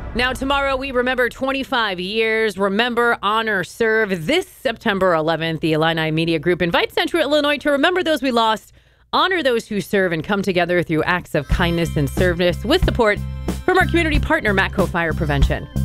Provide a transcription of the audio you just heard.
Now, tomorrow we remember 25 years. Remember, honor, serve. This September 11th, the Illini Media Group invites Central Illinois to remember those we lost, honor those who serve, and come together through acts of kindness and service with support from our community partner, Matco Fire Prevention.